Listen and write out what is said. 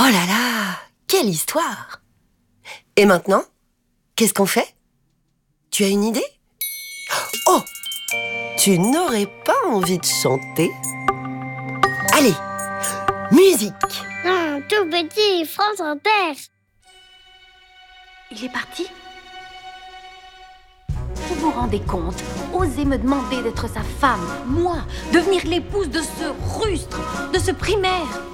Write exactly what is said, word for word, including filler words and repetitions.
Oh là là, quelle histoire! Et maintenant, qu'est-ce qu'on fait? Tu as une idée? Oh! Tu n'aurais pas envie de chanter? Allez, musique! Un tout petit France Inter. Il est parti? Vous vous rendez compte? Oser me demander d'être sa femme, moi, devenir l'épouse de ce rustre, de ce primaire.